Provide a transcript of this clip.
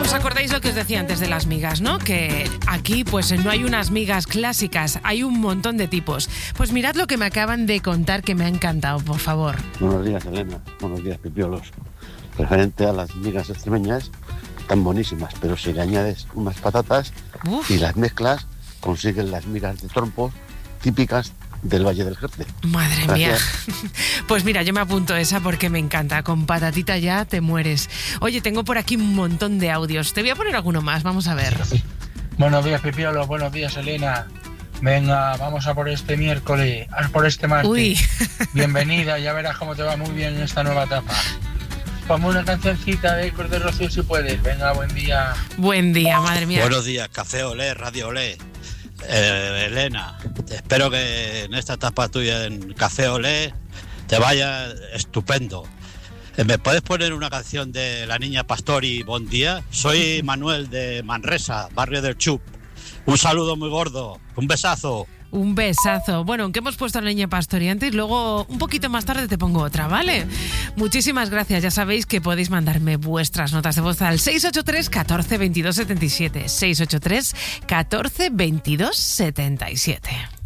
¿Os acordáis lo que os decía antes de las migas, no? Que aquí pues no hay unas migas clásicas, hay un montón de tipos. Pues mirad lo que me acaban de contar que me ha encantado, por favor. Buenos días, Elena. Buenos días, Pipiolos. Referente a las migas extremeñas, están buenísimas, pero si le añades unas patatas y las mezclas, consiguen las migas de trompos típicas del Valle del Jerte. Madre mía. Pues mira, yo me apunto esa porque me encanta. Con patatita ya te mueres. Oye, tengo por aquí un montón de audios. Te voy a poner alguno más, vamos a ver. Buenos días, Pipiolo. Buenos días, Elena. Venga, vamos a por este miércoles, a por este martes. Uy. Bienvenida, ya verás cómo te va muy bien en esta nueva etapa. Ponme una cancioncita de Ecos de Rocío si puedes. Venga, buen día. Buen día, madre mía. Buenos días, Café Olé, Radio Olé. Elena, espero que en esta etapa tuya en Café Olé te vaya estupendo. ¿Me puedes poner una canción de La Niña Pastori, Bon Día? Soy Manuel de Manresa, barrio del Chup. Un saludo muy gordo, un besazo. Un besazo. Bueno, aunque hemos puesto a la Niña Pastori antes, luego un poquito más tarde te pongo otra, ¿vale? Muchísimas gracias. Ya sabéis que podéis mandarme vuestras notas de voz al 683 14 22 77. 683 14 22 77.